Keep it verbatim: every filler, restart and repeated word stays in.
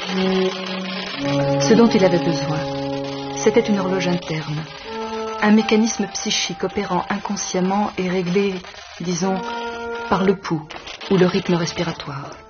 Ce dont il avait besoin, c'était une horloge interne, un mécanisme psychique opérant inconsciemment et réglé, disons, par le pouls ou le rythme respiratoire.